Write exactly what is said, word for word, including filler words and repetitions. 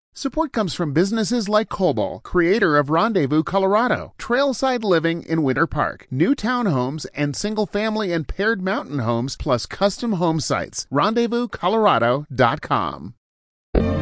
Support comes from businesses like Cobol, creator of Rendezvous, Colorado, trailside living in Winter Park, new townhomes and single-family and paired mountain homes, plus custom home sites. rendezvous colorado dot com.